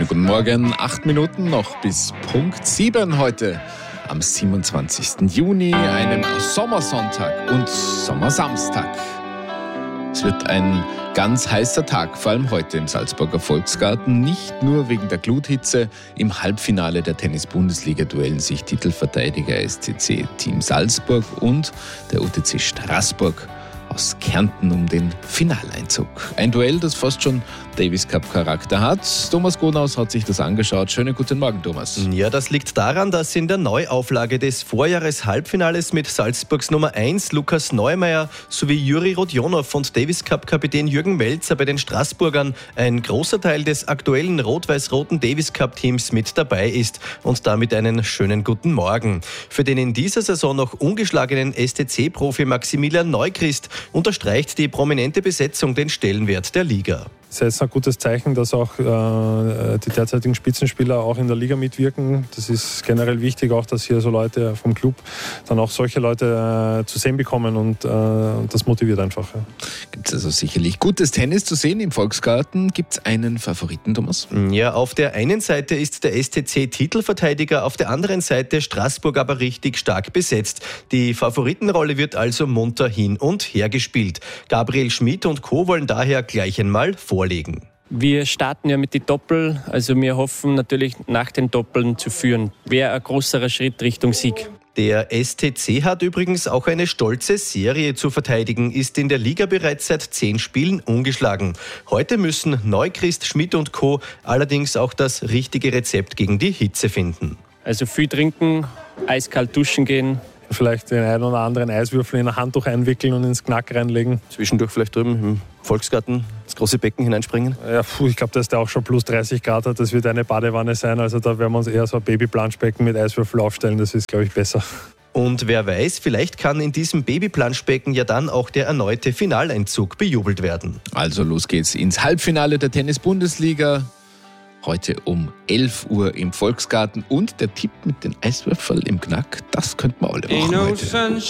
Schönen guten Morgen, 8 Minuten noch bis Punkt 7 heute am 27. Juni, einem Sommersonntag und Sommersamstag. Es wird ein ganz heißer Tag, vor allem heute im Salzburger Volksgarten. Nicht nur wegen der Gluthitze. Im Halbfinale der Tennis-Bundesliga duellen sich Titelverteidiger SCC Team Salzburg und der UTC Straßburg aus Kärnten um den Finaleinzug. Ein Duell, das fast schon Davis-Cup-Charakter hat. Thomas Gonaus hat sich das angeschaut. Schönen guten Morgen, Thomas. Ja, das liegt daran, dass in der Neuauflage des Vorjahres-Halbfinales mit Salzburgs Nummer 1 Lukas Neumeier sowie Juri Rodionow und Davis-Cup-Kapitän Jürgen Melzer bei den Straßburgern ein großer Teil des aktuellen rot-weiß-roten Davis-Cup-Teams mit dabei ist und damit einen schönen guten Morgen. Für den in dieser Saison noch ungeschlagenen STC-Profi Maximilian Neuchrist unterstreicht die prominente Besetzung den Stellenwert der Liga. Es ist jetzt ein gutes Zeichen, dass auch die derzeitigen Spitzenspieler auch in der Liga mitwirken. Das ist generell wichtig, auch dass hier so Leute vom Club dann auch solche Leute zu sehen bekommen und das motiviert einfach. Ja. Gibt es also sicherlich gutes Tennis zu sehen im Volksgarten. Gibt es einen Favoriten, Thomas? Ja, auf der einen Seite ist der STC Titelverteidiger, auf der anderen Seite Straßburg aber richtig stark besetzt. Die Favoritenrolle wird also munter hin und her gespielt. Gabriel Schmid und Co. wollen daher gleich einmal vorlegen. Wir starten ja mit den Doppel, also wir hoffen natürlich nach den Doppeln zu führen. Wäre ein größerer Schritt Richtung Sieg. Der STC hat übrigens auch eine stolze Serie zu verteidigen, ist in der Liga bereits seit 10 Spielen ungeschlagen. Heute müssen Neuchrist, Schmid und Co. allerdings auch das richtige Rezept gegen die Hitze finden. Also viel trinken, eiskalt duschen gehen. Vielleicht den einen oder anderen Eiswürfel in ein Handtuch einwickeln und ins Knack reinlegen. Zwischendurch vielleicht drüben im Volksgarten ins große Becken hineinspringen? Ja, ich glaube, dass der auch schon plus 30 Grad hat. Das wird eine Badewanne sein. Also da werden wir uns eher so ein Babyplanschbecken mit Eiswürfel aufstellen. Das ist, glaube ich, besser. Und wer weiß, vielleicht kann in diesem Babyplanschbecken ja dann auch der erneute Finaleinzug bejubelt werden. Also los geht's ins Halbfinale der Tennis-Bundesliga. Heute um 11 Uhr im Volksgarten. Und der Tipp mit den Eiswürfeln im Knack, das könnten wir alle machen heute.